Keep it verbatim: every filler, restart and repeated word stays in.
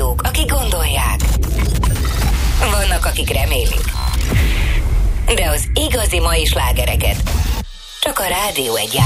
hallgatók, akik gondolják. Vannak, akik remélik. De az igazi mai slágereket csak a Rádió Egyben